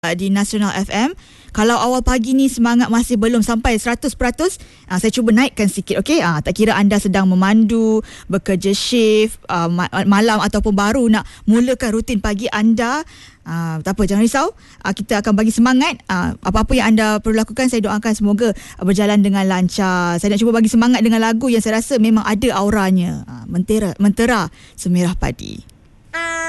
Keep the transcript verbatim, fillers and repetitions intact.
di Nasional F M. Kalau awal pagi ni semangat masih belum sampai seratus peratus, aa, saya cuba naikkan sikit, okey? Aa, tak kira anda sedang memandu, bekerja shift, aa, malam ataupun baru nak mulakan rutin pagi anda, aa, tak apa, jangan risau. Aa, kita akan bagi semangat. Aa, apa-apa yang anda perlu lakukan, saya doakan semoga berjalan dengan lancar. Saya nak cuba bagi semangat dengan lagu yang saya rasa memang ada auranya. Aa, mentera, mentera Semerah Padi.